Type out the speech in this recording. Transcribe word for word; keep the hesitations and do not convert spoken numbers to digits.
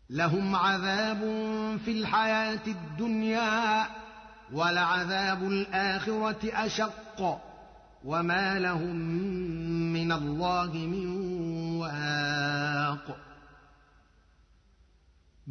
لهم عذاب في الحياة الدنيا ولعذاب الآخرة أشق وما لهم من الله من